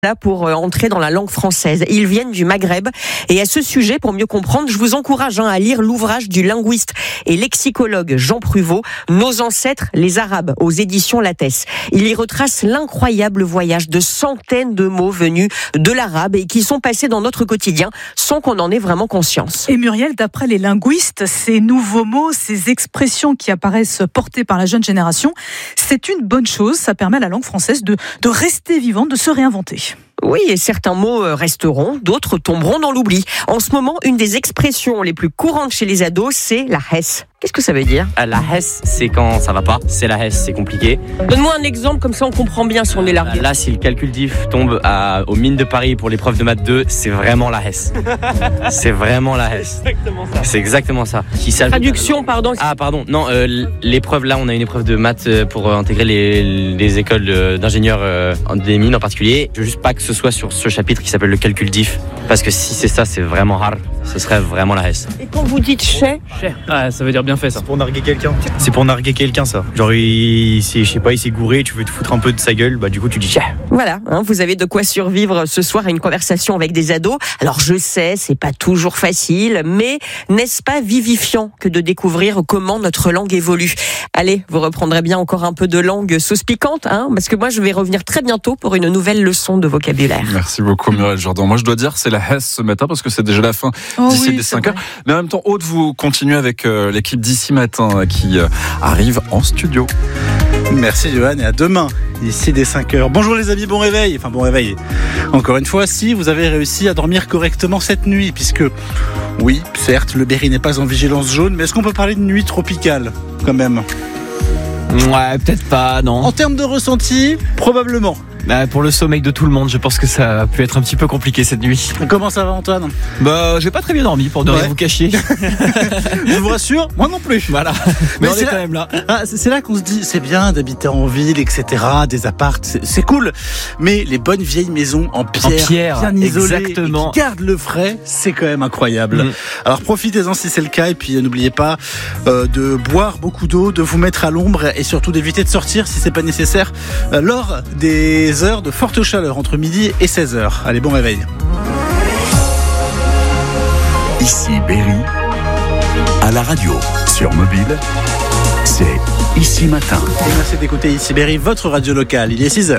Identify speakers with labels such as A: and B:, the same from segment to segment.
A: là pour entrer dans la langue française. Ils viennent du Maghreb. Et à ce sujet, pour mieux comprendre, je vous encourage à lire l'ouvrage du linguiste et lexicologue Jean Pruvot, Nos ancêtres, les Arabes, aux éditions Lattès. Il y retrace l'incroyable voyage de centaines de mots venus de l'arabe et qui sont passés dans notre quotidien sans qu'on en ait vraiment conscience.
B: Et Muriel, d'après les linguistes, ces nouveaux mots, ces expressions qui apparaissent portées par la jeune génération, c'est une bonne chose. Ça permet à la langue française de rester vivante, de se réinventer.
A: Oui, et certains mots resteront, d'autres tomberont dans l'oubli. En ce moment, une des expressions les plus courantes chez les ados, c'est la hesse. Qu'est-ce que ça veut dire ?
C: La hesse, c'est quand ça va pas. C'est la hesse, c'est compliqué.
A: Donne-moi un exemple, comme ça on comprend bien si on est largué.
C: Là, si le calcul diff tombe aux mines de Paris pour l'épreuve de maths 2, c'est vraiment la hesse. C'est vraiment la hesse. C'est exactement ça.
A: Traduction, pardon.
C: Ah, pardon. Non, l'épreuve, là, on a une épreuve de maths pour intégrer les écoles d'ingénieurs des mines en particulier. Je veux juste pas que ce soit sur ce chapitre qui s'appelle le calcul diff. Parce que si c'est ça, c'est vraiment rare. Ce serait vraiment la hesse.
A: Et quand vous dites chais,
D: ah, ça veut dire bien fait ça.
E: C'est pour narguer quelqu'un. C'est pour narguer quelqu'un ça. Genre il s'est gouré, tu veux te foutre un peu de sa gueule, bah du coup tu dis chais.
A: Voilà, vous avez de quoi survivre ce soir à une conversation avec des ados. Alors je sais, c'est pas toujours facile, mais n'est-ce pas vivifiant que de découvrir comment notre langue évolue ? Allez, vous reprendrez bien encore un peu de langue sauce piquante, parce que moi je vais revenir très bientôt pour une nouvelle leçon de vocabulaire.
F: Merci beaucoup Muriel Jourdan. Moi je dois dire c'est la hesse ce matin parce que c'est déjà la fin d'ici des 5 heures. Mais en même temps, Aude, vous continuez avec l'équipe d'ici matin qui arrive en studio.
G: Merci Johan et à demain, ici dès 5h. Bonjour les amis, bon réveil. Enfin bon réveil. Encore une fois, si vous avez réussi à dormir correctement cette nuit, puisque oui, certes, le Berry n'est pas en vigilance jaune, mais est-ce qu'on peut parler de nuit tropicale quand même ?
D: Ouais, peut-être pas, non.
G: En termes de ressenti, probablement.
D: Pour le sommeil de tout le monde, je pense que ça a pu être un petit peu compliqué cette nuit.
G: Comment ça va Antoine ?
D: J'ai pas très bien dormi pour ne rien vous cacher.
G: Je vous rassure, moi non plus.
D: Voilà. Mais on est quand même là.
G: C'est là qu'on se dit, c'est bien d'habiter en ville, etc. Des apparts, c'est cool. Mais les bonnes vieilles maisons en pierre bien isolées,
D: exactement.
G: Et qui gardent le frais, c'est quand même incroyable. Alors profitez-en si c'est le cas et puis n'oubliez pas de boire beaucoup d'eau, de vous mettre à l'ombre et surtout d'éviter de sortir si c'est pas nécessaire lors des heures de forte chaleur entre midi et 16h. Allez, bon réveil.
H: Ici Berry, à la radio, sur mobile, c'est Ici Matin.
G: Et merci d'écouter Ici Berry, votre radio locale. Il est 6h.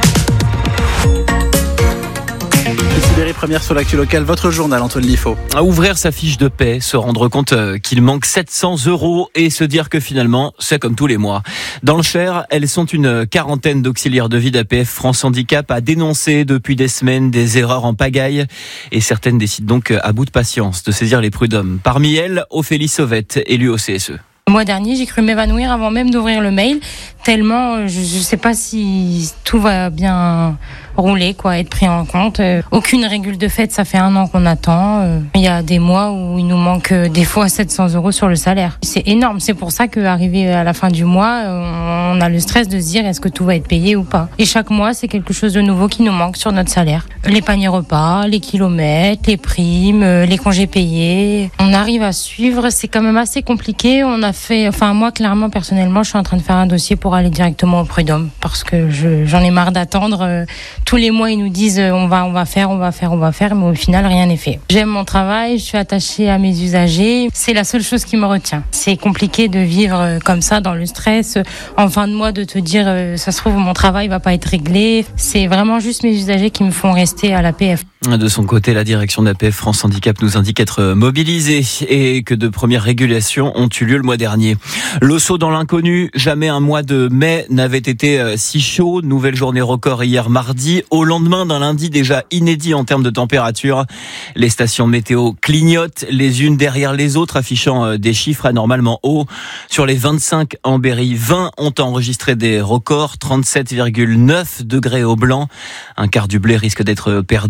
G: Ici Berry, première sur l'actu locale, votre journal, Antoine Liffaut.
D: À ouvrir sa fiche de paie, se rendre compte qu'il manque 700 € et se dire que finalement, c'est comme tous les mois. Dans le Cher, elles sont une quarantaine d'auxiliaires de vie d'APF France Handicap à dénoncer depuis des semaines des erreurs en pagaille et certaines décident donc à bout de patience de saisir les prud'hommes. Parmi elles, Ophélie Sauvette, élue au CSE.
I: Le mois dernier, j'ai cru m'évanouir avant même d'ouvrir le mail, tellement je ne sais pas si tout va bien rouler, être pris en compte. Aucune régule de fête, ça fait 1 an qu'on attend. Il y a des mois où il nous manque des fois 700 € sur le salaire. C'est énorme, c'est pour ça qu'arrivé à la fin du mois, on a le stress de se dire est-ce que tout va être payé ou pas. Et chaque mois, c'est quelque chose de nouveau qui nous manque sur notre salaire. Les paniers repas, les kilomètres, les primes, les congés payés. On arrive à suivre, c'est quand même assez compliqué. Moi, clairement, personnellement, je suis en train de faire un dossier pour aller directement au prud'homme parce que j'en ai marre d'attendre. Tous les mois, ils nous disent on va faire, mais au final, rien n'est fait. J'aime mon travail, je suis attachée à mes usagers. C'est la seule chose qui me retient. C'est compliqué de vivre comme ça, dans le stress. En fin de mois, de te dire ça se trouve, mon travail va pas être réglé. C'est vraiment juste mes usagers qui me font rester à l'APF.
D: De son côté, la direction d'APF France Handicap nous indique être mobilisée et que de premières régulations ont eu lieu le mois dernier. Le saut dans l'inconnu, jamais un mois de mai n'avait été si chaud. Nouvelle journée record hier mardi, au lendemain d'un lundi déjà inédit en termes de température. Les stations météo clignotent les unes derrière les autres, affichant des chiffres anormalement hauts. Sur les 25 en Berry, 20 ont enregistré des records, 37,9 degrés au blanc. Un quart du blé risque d'être perdu alors que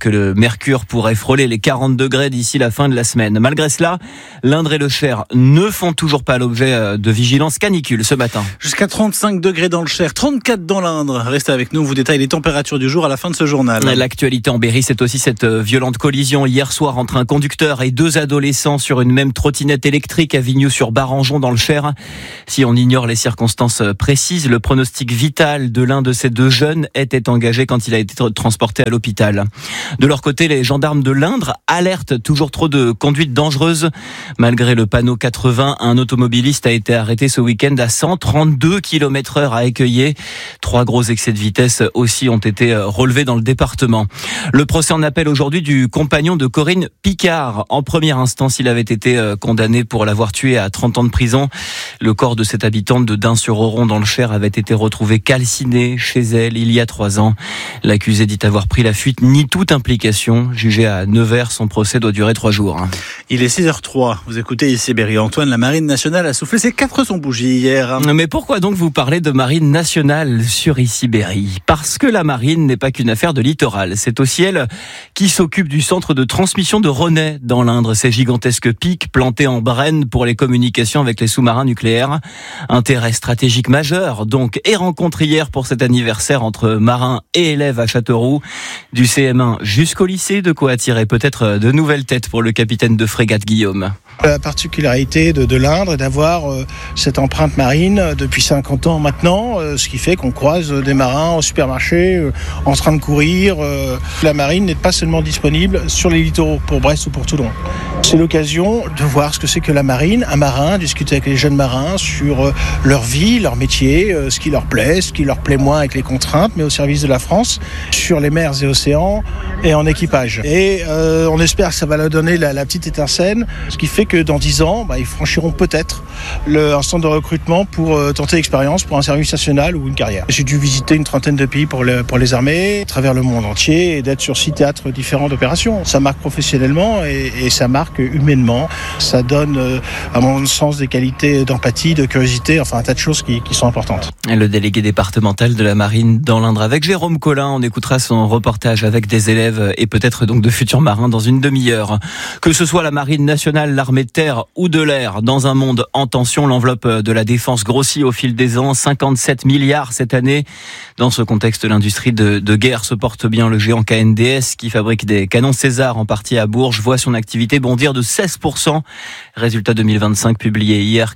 D: que le mercure pourrait frôler les 40 degrés d'ici la fin de la semaine. Malgré cela, l'Indre et le Cher ne font toujours pas l'objet de vigilance canicule ce matin.
G: Jusqu'à 35 degrés dans le Cher, 34 dans l'Indre. Restez avec nous, on vous détaille les températures du jour à la fin de ce journal.
D: L'actualité en Berry, c'est aussi cette violente collision hier soir entre un conducteur et 2 adolescents sur une même trottinette électrique à Vignoux-sur-Barangeon dans le Cher. Si on ignore les circonstances précises, le pronostic vital de l'un de ces 2 jeunes était engagé quand il a été transporté à l'hôpital. De leur côté, les gendarmes de l'Indre alertent toujours trop de conduite dangereuse. Malgré le panneau 80, un automobiliste a été arrêté ce week-end à 132 km/h à Écueillé. 3 gros excès de vitesse aussi ont été relevés dans le département. Le procès en appel aujourd'hui du compagnon de Corinne Picard. En première instance, il avait été condamné pour l'avoir tué à 30 ans de prison. Le corps de cette habitante de Dun-sur-Oron dans le Cher avait été retrouvé calciné chez elle il y a 3 ans. L'accusé dit avoir pris la fuite, nie toute implication. Jugé à Nevers, son procès doit durer 3 jours.
G: Il est 6h03. Vous écoutez ici Berry. Antoine, la Marine nationale a soufflé ses 400 bougies hier.
D: Mais pourquoi donc vous parlez de Marine nationale sur ici Berry ? Parce que la Marine n'est pas qu'une affaire de littoral. C'est aussi elle qui s'occupe du centre de transmission de Renaix dans l'Indre. Ces gigantesques pics plantés en Brenne pour les communications avec les sous-marins nucléaires. Intérêt stratégique majeur donc, et rencontre hier pour cet anniversaire entre marins et élèves à Châteauroux. Du CM1 jusqu'au lycée, de quoi attirer peut-être de nouvelles têtes pour le capitaine de frégate Guillaume.
J: La particularité de l'Indre est d'avoir cette empreinte marine depuis 50 ans maintenant, ce qui fait qu'on croise des marins au supermarché en train de courir. La marine n'est pas seulement disponible sur les littoraux pour Brest ou pour Toulon. C'est l'occasion de voir ce que c'est que la marine, un marin, discuter avec les jeunes marins sur leur vie, leur métier, ce qui leur plaît moins avec les contraintes, mais au service de la France, sur les mers et océans et en équipage. Et on espère que ça va leur donner la petite étincelle, ce qui fait que dans 10 ans, ils franchiront peut-être un centre de recrutement pour tenter l'expérience pour un service national ou une carrière. J'ai dû visiter une trentaine de pays pour les armées, à travers le monde entier, et d'être sur 6 théâtres différents d'opérations. Ça marque professionnellement et ça marque humainement. Ça donne, à mon sens, des qualités d'empathie, de curiosité, enfin un tas de choses qui sont importantes.
D: Le délégué départemental de la Marine dans l'Indre avec Jérôme Collin. On écoutera son reportage avec des élèves et peut-être donc de futurs marins dans une demi-heure. Que ce soit la Marine nationale, l'armée de terre ou de l'air, dans un monde en tension, l'enveloppe de la défense grossit au fil des ans, 57 milliards cette année. Dans ce contexte, l'industrie de guerre se porte bien. Le géant KNDS, qui fabrique des canons César en partie à Bourges, voit son activité bondir de 16%. Résultat 2025 publié hier,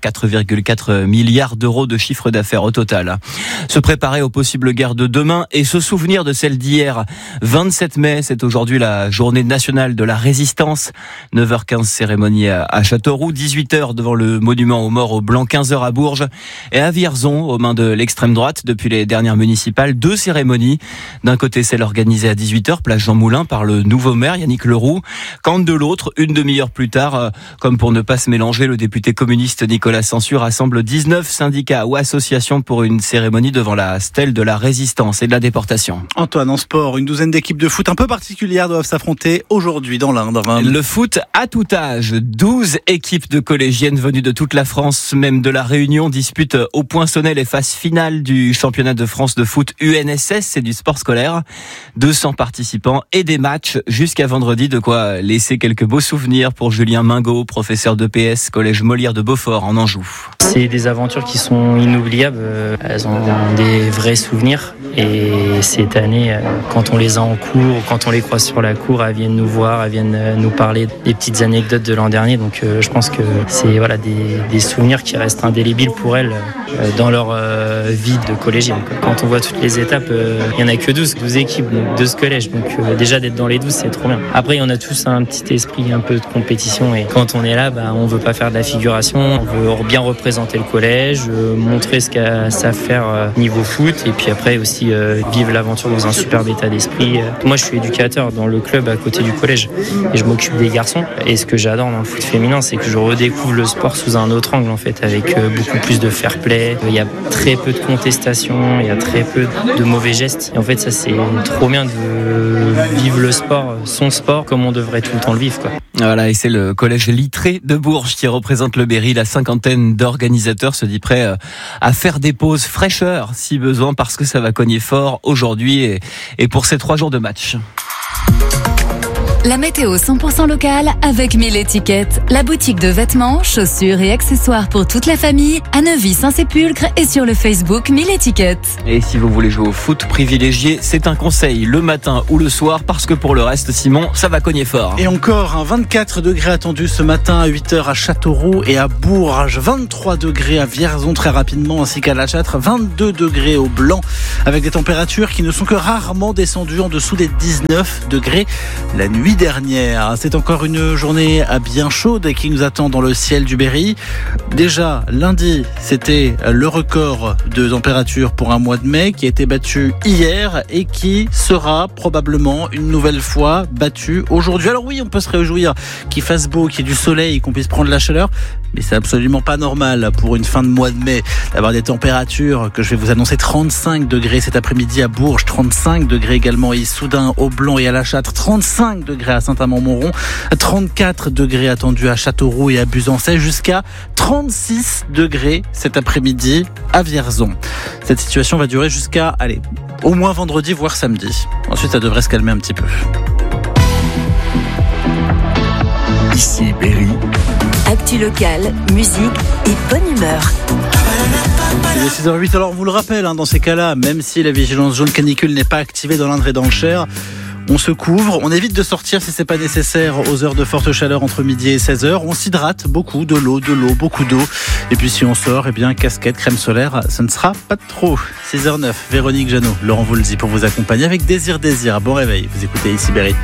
D: 4,4 milliards d'euros de chiffre d'affaires au total. Se préparer aux possibles guerres de demain et se souvenir de celle d'hier. 27 mai, c'est aujourd'hui la journée nationale de la résistance. 9h15, cérémonie à Châteauroux, 18h devant le monument aux morts au Blanc, 15h à Bourges et à Vierzon, aux mains de l'extrême droite. Depuis les dernières municipales, 2 cérémonies. D'un côté, celle organisée à 18h, place Jean Moulin, par le nouveau maire Yannick Leroux. Quand de l'autre, une demi-heure plus tard, comme pour ne pas se mélanger, le député communiste Nicolas Sansu rassemble 19 syndicats ou associations pour une cérémonie devant la stèle de la résistance et de la déportation.
G: Antoine, en sport, une douzaine d'équipes de foot un peu particulières doivent s'affronter aujourd'hui dans l'Indre.
D: Le foot à tout âge, 12 équipes de collégiennes venues de toute la France, même de la Réunion, disputent au Poinçonnet les phases finales du championnat de France de foot UNSS, c'est du sport scolaire. 200 participants et des matchs jusqu'à vendredi, de quoi laisser quelques beaux souvenirs pour Julien Mingot, professeur d'EPS, collège Molière de Beaufort en Anjou.
K: C'est des aventures qui sont inoubliables, elles ont des vrais souvenirs et cette année, quand on les a en cours, quand on les croise sur la cour, elles viennent nous voir, elles viennent nous parler des petites anecdotes de l'an dernier, donc je pense que c'est des souvenirs qui restent indélébiles pour elles dans leur vie de collégienne. Quand on voit toutes les étapes, il n'y en a que 12 équipes de ce collège, donc déjà d'être dans les 12 c'est trop bien. Après on a tous un petit esprit un peu de compétition et quand on est là, on veut pas faire de la figuration, on veut bien représenter le collège, montrer ce qu'elle sait faire niveau foot et puis après aussi vivre l'aventure dans un superbe état d'esprit. Moi je suis éducateur dans le club à côté du collège et je m'occupe des garçons et ce que j'adore dans le foot féminin c'est que je redécouvre le sport sous un autre angle en fait, avec beaucoup plus de fair play, il y a très peu de contestation, il y a très peu de mauvais gestes et en fait ça c'est trop bien de vivre le sport, son sport comme on devrait tout le temps le vivre quoi.
D: Voilà, et c'est le collège Littré de Bourges qui représente le Berry. La cinquantaine d'organisateurs se dit prêt à faire des pauses fraîcheur si besoin parce que ça va cogner fort aujourd'hui et pour ces 3 jours de match.
L: la météo 100% locale avec 1000 étiquettes. La boutique de vêtements, chaussures et accessoires pour toute la famille à Neuvy-Saint-Sépulcre et sur le Facebook 1000 étiquettes.
D: Et si vous voulez jouer au foot, privilégiez, c'est un conseil, le matin ou le soir, parce que pour le reste, Simon, ça va cogner fort.
G: Et encore, 24 degrés attendus ce matin à 8h à Châteauroux et à Bourges, 23 degrés à Vierzon très rapidement, ainsi qu'à La Châtre, 22 degrés au Blanc, avec des températures qui ne sont que rarement descendues en dessous des 19 degrés la nuit dernière. C'est encore une journée bien chaude qui nous attend dans le ciel du Berry. Déjà, lundi, c'était le record de température pour un mois de mai qui a été battu hier et qui sera probablement une nouvelle fois battu aujourd'hui. Alors oui, on peut se réjouir qu'il fasse beau, qu'il y ait du soleil, qu'on puisse prendre la chaleur, mais c'est absolument pas normal pour une fin de mois de mai d'avoir des températures que je vais vous annoncer. 35 degrés cet après-midi à Bourges, 35 degrés également à Issoudun, au Blanc et à La Châtre, 35 degrés à Saint-Amand-Montrond, 34 degrés attendus à Châteauroux et à Buzancais, jusqu'à 36 degrés cet après-midi à Vierzon. Cette situation va durer jusqu'à, au moins vendredi, voire samedi. Ensuite, ça devrait se calmer un petit peu.
H: Ici Berry.
L: Actu locale, musique et bonne humeur.
G: Il est 6h08, alors on vous le rappelle, dans ces cas-là, même si la vigilance jaune canicule n'est pas activée dans l'Indre et dans le Cher, on se couvre, on évite de sortir si c'est pas nécessaire aux heures de forte chaleur entre midi et 16h. On s'hydrate beaucoup, de l'eau, beaucoup d'eau. Et puis si on sort, casquette, crème solaire, ça ne sera pas de trop. 6h09, Véronique Jeannot, Laurent Voulzy pour vous accompagner avec Désir. Bon réveil, vous écoutez Ici Berry.